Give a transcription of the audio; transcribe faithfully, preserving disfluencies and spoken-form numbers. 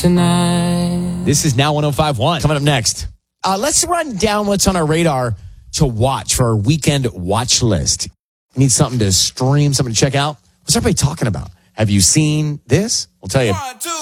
tonight. This is Now one oh five point one. Coming up next. Uh, let's run down what's on our radar to watch for our weekend watch list. Need something to stream, something to check out? What's everybody talking about? Have you seen this? We'll tell you. One, two.